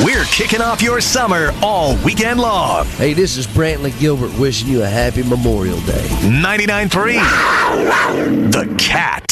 We're kicking off your summer all weekend long. Hey, this is Brantley Gilbert wishing you a happy Memorial Day. 99.3 The Cat.